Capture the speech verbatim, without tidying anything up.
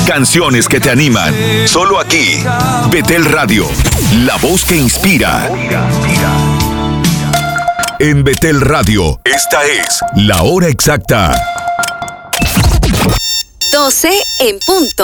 Canciones que te animan. Solo aquí, Betel Radio, la voz que inspira. En Betel Radio, esta es la hora exacta. doce en punto.